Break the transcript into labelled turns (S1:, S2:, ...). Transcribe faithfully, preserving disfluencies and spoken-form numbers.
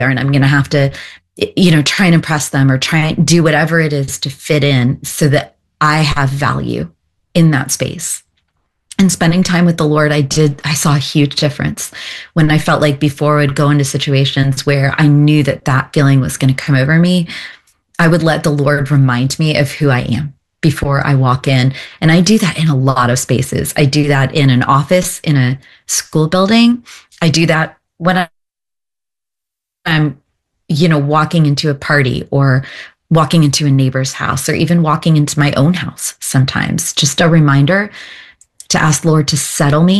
S1: and I'm going to have to, you know, try and impress them or try and do whatever it is to fit in so that I have value in that space. And spending time with the Lord, I did, I saw a huge difference when I felt like before I would go into situations where I knew that that feeling was going to come over me. I would let the Lord remind me of who I am before I walk in. And I do that in a lot of spaces. I do that in an office, in a school building. I do that when I'm, you know, walking into a party or walking into a neighbor's house or even walking into my own house sometimes. Just a reminder to ask the Lord to settle me